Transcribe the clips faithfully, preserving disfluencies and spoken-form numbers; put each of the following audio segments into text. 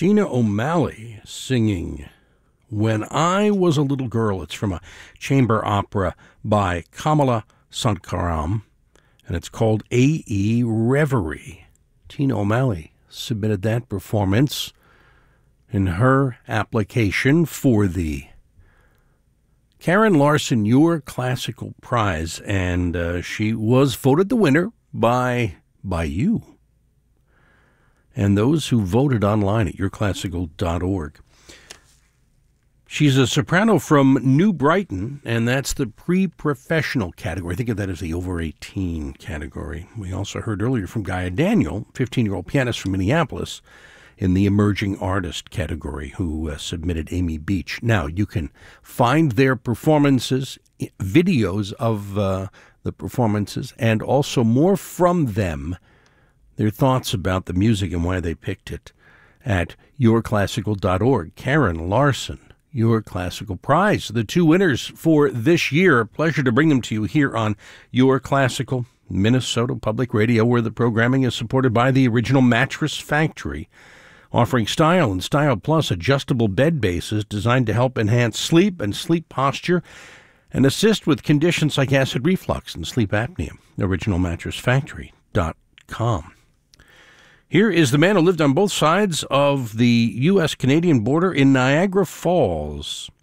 Tina O'Malley singing When I Was a Little Girl. It's from a chamber opera by Kamala Sankaram, and it's called A E Reverie. Tina O'Malley submitted that performance in her application for the Karen Larson Your Classical Prize, and uh, she was voted the winner by by you and those who voted online at your classical dot org. She's a soprano from New Brighton, and that's the pre-professional category. Think of that as the over eighteen category. We also heard earlier from Gaia Daniel, fifteen-year-old pianist from Minneapolis, in the emerging artist category, who uh, submitted Amy Beach. Now, you can find their performances, videos of uh, the performances, and also more from them, their thoughts about the music and why they picked it, at your classical dot org. Karen Larson, Your Classical Prize, the two winners for this year. A pleasure to bring them to you here on Your Classical, Minnesota Public Radio, where the programming is supported by the Original Mattress Factory, offering Style and Style Plus adjustable bed bases designed to help enhance sleep and sleep posture and assist with conditions like acid reflux and sleep apnea. original mattress factory dot com. Here is the man who lived on both sides of the U S Canadian border in Niagara Falls,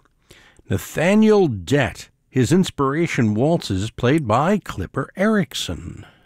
Nathaniel Dett. His inspiration waltzes played by Clipper Erickson.